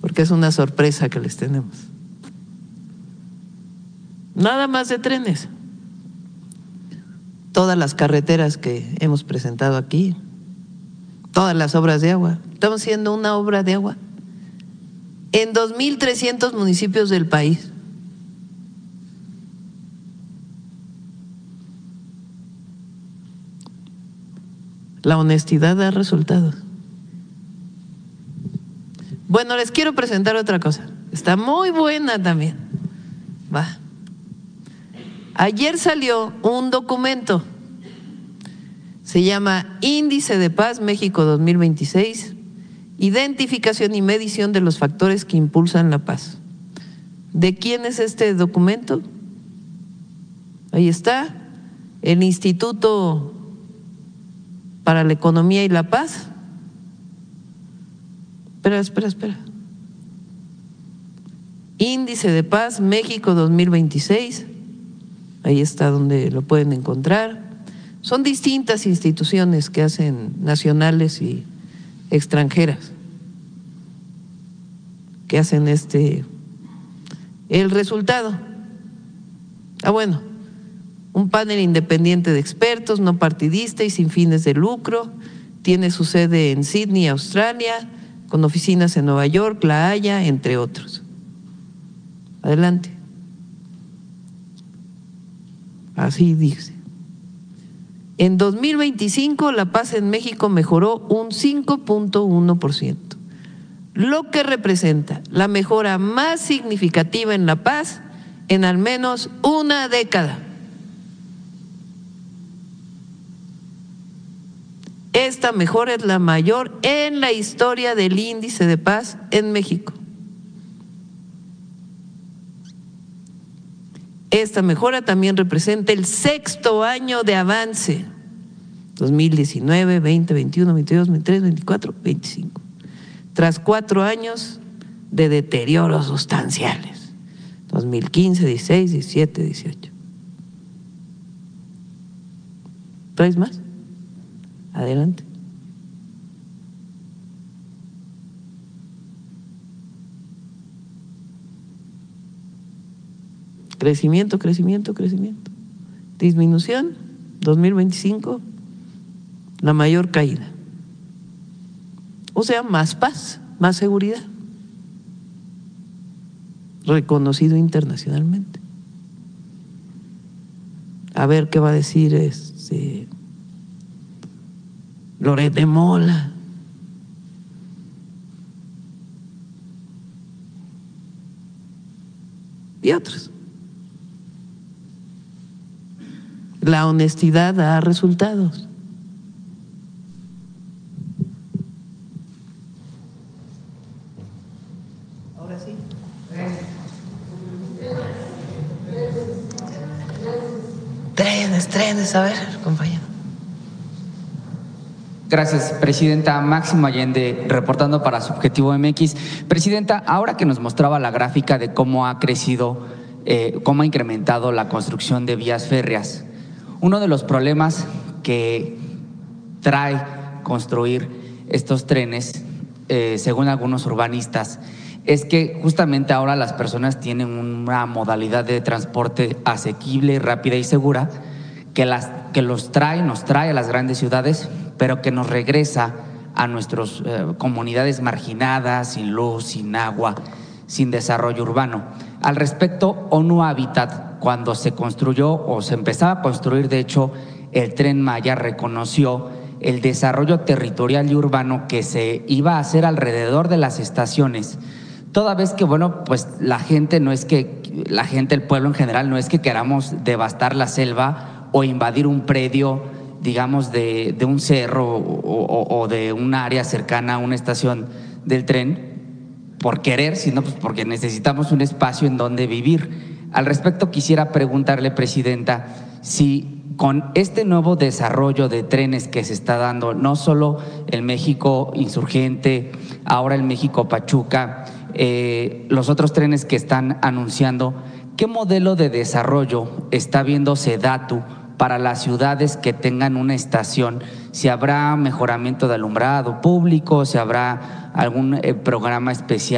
porque es una sorpresa que les tenemos. Nada más de trenes. Todas las carreteras que hemos presentado aquí, todas las obras de agua. Estamos haciendo una obra de agua en 2,300 municipios del país. La honestidad da resultados. Bueno, les quiero presentar otra cosa. Está muy buena también. Va. Ayer salió un documento. Se llama Índice de Paz México 2026, identificación y medición de los factores que impulsan la paz. ¿De quién es este documento? Ahí está, el Instituto para la Economía y la Paz. Espera. Índice de Paz México 2026, ahí está donde lo pueden encontrar. Son distintas instituciones que hacen, nacionales y extranjeras, que hacen el resultado. Bueno, un panel independiente de expertos, no partidista y sin fines de lucro, tiene su sede en Sydney, Australia, con oficinas en Nueva York, La Haya, entre otros. Adelante. Así dice. En 2025 la paz en México mejoró un 5.1%, lo que representa la mejora más significativa en la paz en al menos una década. Esta mejora es la mayor en la historia del índice de paz en México. Esta mejora también representa el 6º año de avance, 2019, 20, 21, 22, 23, 24, 25, tras 4 años de deterioros sustanciales, 2015, 16, 17, 18. ¿Traes más? Adelante. Crecimiento. Disminución, 2025, la mayor caída. O sea, más paz, más seguridad. Reconocido internacionalmente. A ver qué va a decir Loret de Mola. Y otros. La honestidad da resultados. Ahora sí. Trenes, a ver, compañero. Gracias, presidenta. Máximo Allende, reportando para Subjetivo MX. Presidenta, ahora que nos mostraba la gráfica de cómo ha crecido, cómo ha incrementado la construcción de vías férreas, uno de los problemas que trae construir estos trenes, según algunos urbanistas, es que justamente ahora las personas tienen una modalidad de transporte asequible, rápida y segura, que nos trae a las grandes ciudades, pero que nos regresa a nuestras comunidades marginadas, sin luz, sin agua, sin desarrollo urbano. Al respecto, ONU Habitat, cuando se construyó o se empezaba a construir, de hecho, el Tren Maya, reconoció el desarrollo territorial y urbano que se iba a hacer alrededor de las estaciones, toda vez que, bueno, pues el pueblo en general, no es que queramos devastar la selva o invadir un predio, digamos, de un cerro o de un área cercana a una estación del tren por querer, sino pues porque necesitamos un espacio en donde vivir. Al respecto, quisiera preguntarle, presidenta, si con este nuevo desarrollo de trenes que se está dando, no solo el México Insurgente, ahora el México Pachuca, los otros trenes que están anunciando, ¿qué modelo de desarrollo está viendo SEDATU para las ciudades que tengan una estación? Si habrá mejoramiento de alumbrado público, si habrá algún programa especial